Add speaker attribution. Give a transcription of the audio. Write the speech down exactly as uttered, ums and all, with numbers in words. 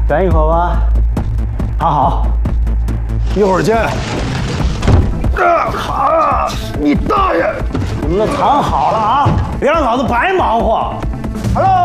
Speaker 1: 等一会儿吧。躺好，
Speaker 2: 一会儿见。啊！好，你大爷！
Speaker 1: 你们都躺好了啊，别让老子白忙活。Hello。